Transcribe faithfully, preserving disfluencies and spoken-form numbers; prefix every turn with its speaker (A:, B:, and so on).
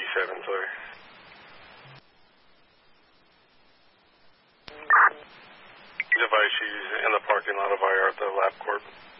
A: eighty-seven, clear. Device, she's in the parking lot of I R at the LabCorp.